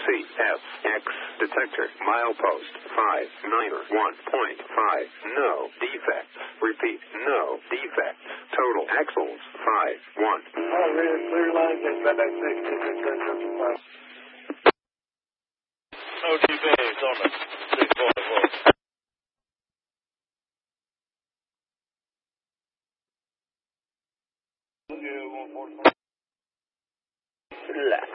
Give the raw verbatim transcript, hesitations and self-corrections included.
C F X detector milepost five nine one point five. No defects. Repeat, no defects. Total axles five one. Oh, clear, clear line, get back six, six, six, six, six, five. O T B, Thomas, six forty-four. Left.